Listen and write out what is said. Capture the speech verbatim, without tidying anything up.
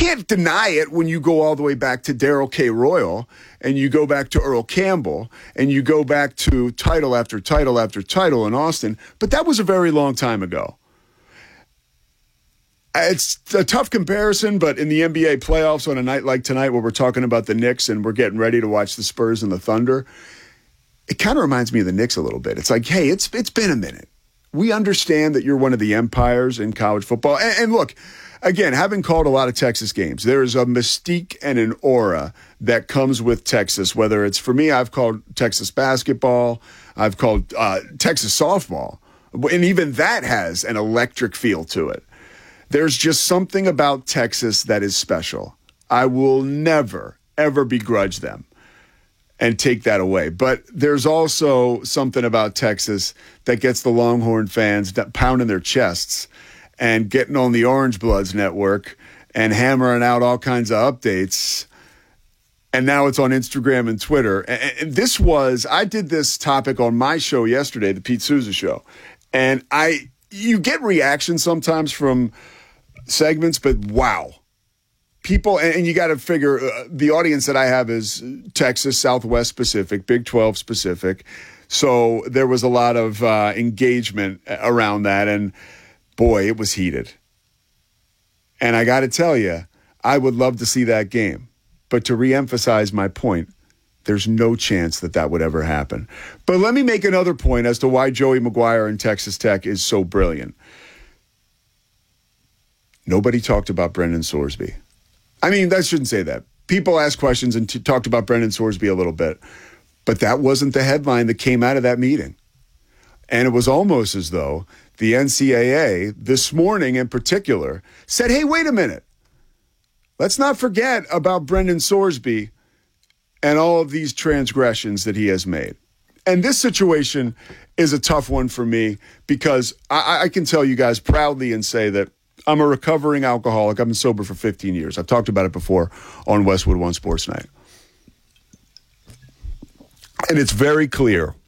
can't deny it when you go all the way back to Darrell K. Royal and you go back to Earl Campbell and you go back to title after title after title in Austin. But that was a very long time ago. It's a tough comparison, but in the N B A playoffs on a night like tonight where we're talking about the Knicks and we're getting ready to watch the Spurs and the Thunder, it kind of reminds me of the Knicks a little bit. It's like, hey, it's it's been a minute. We understand that you're one of the empires in college football. And, and look, again, having called a lot of Texas games, there is a mystique and an aura that comes with Texas, whether it's, for me, I've called Texas basketball, I've called uh, Texas softball, and even that has an electric feel to it. There's just something about Texas that is special. I will never, ever begrudge them and take that away. But there's also something about Texas that gets the Longhorn fans pounding their chests and getting on the Orange Bloods network and hammering out all kinds of updates. And now it's on Instagram and Twitter. And this was, I did this topic on my show yesterday, the Pete Souza Show. And I, you get reactions sometimes from segments, but wow. People, and you got to figure, uh, the audience that I have is Texas, Southwest specific, Big twelve specific. So there was a lot of uh, engagement around that. And boy, it was heated. And I got to tell you, I would love to see that game. But to reemphasize my point, there's no chance that that would ever happen. But let me make another point as to why Joey McGuire and Texas Tech is so brilliant. Nobody talked about Brendan Sorsby. I mean, I shouldn't say that. People asked questions and t- talked about Brendan Sorsby a little bit. But that wasn't the headline that came out of that meeting. And it was almost as though the N C double A, this morning in particular, said, hey, wait a minute. Let's not forget about Brendan Sorsby and all of these transgressions that he has made. And this situation is a tough one for me because I, I can tell you guys proudly and say that I'm a recovering alcoholic. I've been sober for fifteen years. I've talked about it before on Westwood One Sports Night. And it's very clear